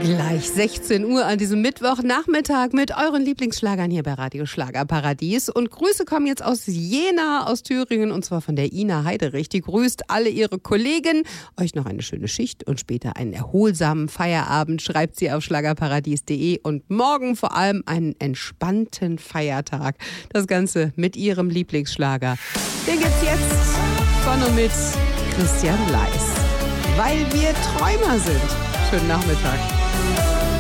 Gleich 16 Uhr an diesem Mittwochnachmittag mit euren Lieblingsschlagern hier bei Radio Schlagerparadies. Und Grüße kommen jetzt aus Jena, aus Thüringen, und zwar von der Ina Heiderich. Die grüßt alle ihre Kollegen. Euch noch eine schöne Schicht und später einen erholsamen Feierabend, schreibt sie auf schlagerparadies.de. Und morgen vor allem einen entspannten Feiertag. Das Ganze mit ihrem Lieblingsschlager. Den gibt's jetzt von und mit Christian Leis. Weil wir Träumer sind. Schönen Nachmittag.